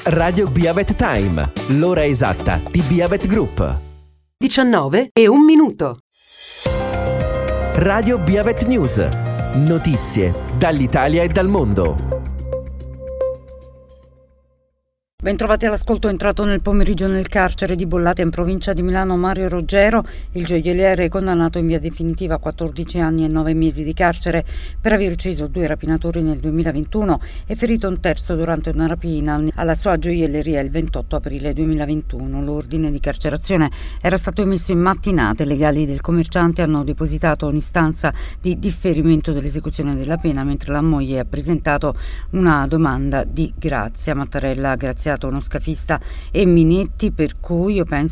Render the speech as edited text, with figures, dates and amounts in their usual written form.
Radio Biavet Time, l'ora esatta di Biavet Group. 19:01. Radio Biavet News. Notizie dall'Italia e dal mondo. Bentrovati all'ascolto. È entrato nel pomeriggio nel carcere di Bollate in provincia di Milano Mario Roggero, il gioielliere condannato in via definitiva a 14 anni e 9 mesi di carcere per aver ucciso 2 rapinatori nel 2021 e ferito un terzo durante una rapina alla sua gioielleria il 28 aprile 2021. L'ordine di carcerazione era stato emesso in mattinata. I legali del commerciante hanno depositato un'istanza di differimento dell'esecuzione della pena, mentre la moglie ha presentato una domanda di grazia. Mattarella ha graziato uno scafista e Minetti, per cui io penso